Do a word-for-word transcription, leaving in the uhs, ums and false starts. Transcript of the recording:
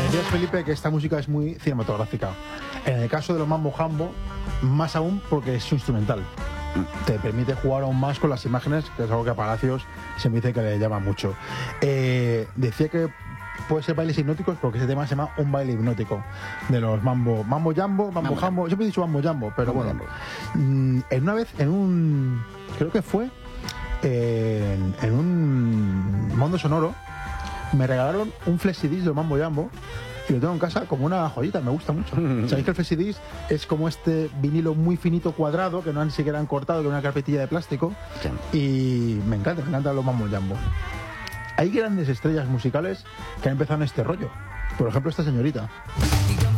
Decías, Felipe, que esta música es muy cinematográfica. En el caso de los mambo jambo, más aún porque es instrumental. Te permite jugar aún más con las imágenes, que es algo que a Palacios se me dice que le llama mucho. Eh, decía que puede ser bailes hipnóticos porque ese tema se llama un baile hipnótico de los mambo, mambo jambo, mambo jambo. Yo me he dicho mambo jambo, pero Mambo bueno. jambo. Mm, En una vez, en un, creo que fue en, en un mundo sonoro, me regalaron un flexidisc de mambo jambo. Y lo tengo en casa como una joyita, me gusta mucho. Sabéis que el flexidisc es como este vinilo muy finito cuadrado que no han siquiera han cortado, que es una carpetilla de plástico. Sí. Y me encanta, me encantan los mambo jambo. Hay grandes estrellas musicales que han empezado en este rollo. Por ejemplo, esta señorita.